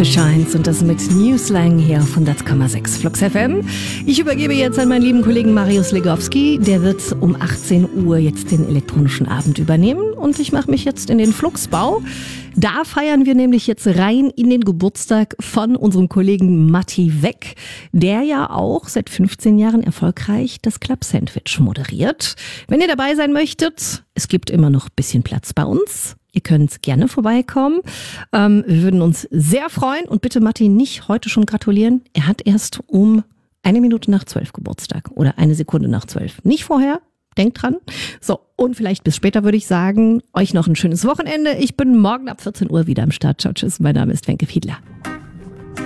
Shines und das mit New Slang hier auf 100,6 Flux FM. Ich übergebe jetzt an meinen lieben Kollegen Marius Legowski. Der wird um 18 Uhr jetzt den elektronischen Abend übernehmen und ich mache mich jetzt in den Fluxbau. Da feiern wir nämlich jetzt rein in den Geburtstag von unserem Kollegen Matti Weck, der ja auch seit 15 Jahren erfolgreich das Club Sandwich moderiert. Wenn ihr dabei sein möchtet, es gibt immer noch ein bisschen Platz bei uns. Ihr könnt gerne vorbeikommen. Wir würden uns sehr freuen. Und bitte Matti nicht heute schon gratulieren. Er hat erst um 1 Minute nach 12 Geburtstag oder 1 Sekunde nach 12. Nicht vorher. Denkt dran. So, und vielleicht bis später würde ich sagen, euch noch ein schönes Wochenende. Ich bin morgen ab 14 Uhr wieder am Start. Ciao, tschüss. Mein Name ist Wenke Fiedler.